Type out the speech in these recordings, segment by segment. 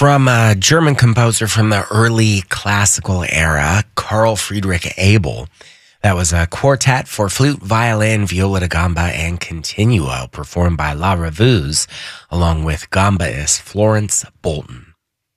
From a German composer from the early classical era, Carl Friedrich Abel. That was a quartet for flute, violin, viola da gamba, and continuo, performed by La Revue, along with gambaist Florence Bolton.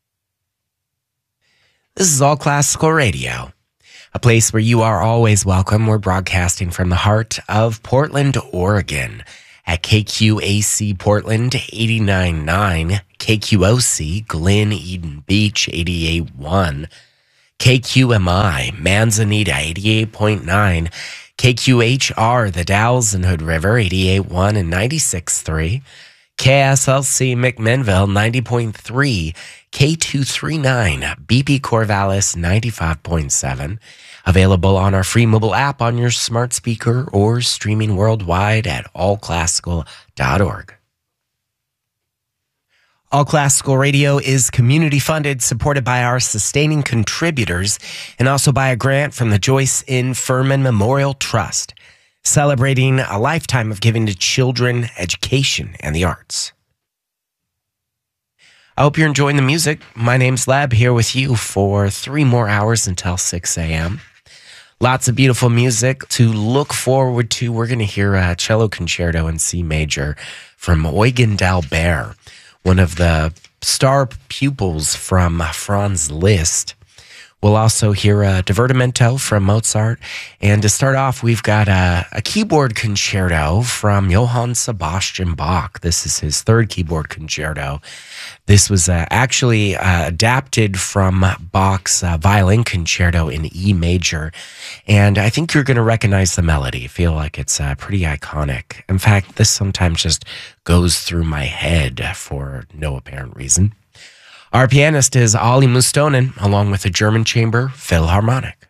This is All Classical Radio, a place where you are always welcome. We're broadcasting from the heart of Portland, Oregon, at KQAC Portland 89.9, KQOC Glen Eden Beach 88.1, KQMI Manzanita 88.9, KQHR The Dalles and Hood River 88.1 and 96.3, KSLC McMinnville 90.3, K239 BP Corvallis 95.7, available on our free mobile app on your smart speaker or streaming worldwide at allclassical.org. All Classical Radio is community funded, supported by our sustaining contributors, and also by a grant from the Joyce N. Furman Memorial Trust, celebrating a lifetime of giving to children, education, and the arts. I hope you're enjoying the music. My name's Leb, here with you for 3 more hours until 6 a.m. Lots of beautiful music to look forward to. We're going to hear a cello concerto in C major from Eugen d'Albert, one of the star pupils from Franz Liszt. We'll also hear a divertimento from Mozart. And to start off, we've got a keyboard concerto from Johann Sebastian Bach. This is his 3rd keyboard concerto. This was actually adapted from Bach's violin concerto in E major. And I think you're going to recognize the melody. I feel like it's pretty iconic. In fact, this sometimes just goes through my head for no apparent reason. Our pianist is Ali Mustonen, along with the German Chamber Philharmonic.